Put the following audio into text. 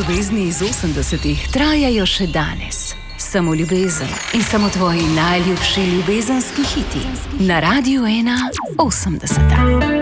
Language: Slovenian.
ljubezni iz 80-ih trajajo še danes. Samo ljubezen in samo tvoji najljubši ljubezenski hiti. Na Radiu 1 80.